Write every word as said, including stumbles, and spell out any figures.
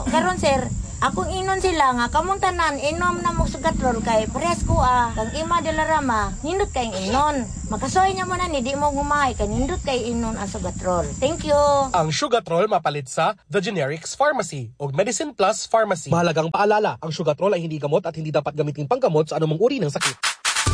Karon sir, akong inon sila nga kamong tanan inom na mo sugatrol kay parehas ko ah kang ima de la Rama nindot kay inon. Makasoy nya mo na ni di mo gumay kay nindot kay inon ang sugatrol. Thank you. Ang Sugatrol mapalit sa The Generics Pharmacy o Medicine Plus Pharmacy. Mahalagang paalala, ang Sugatrol ay hindi gamot at hindi dapat gamitin panggamot sa anumang uri ng sakit.